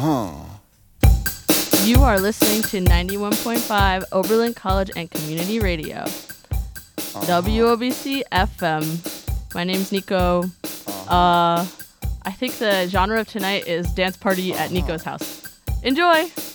You are listening to 91.5 Oberlin College and Community Radio. WOBC FM. My name's Nico. I think the genre of tonight is dance party at Nico's house. Enjoy!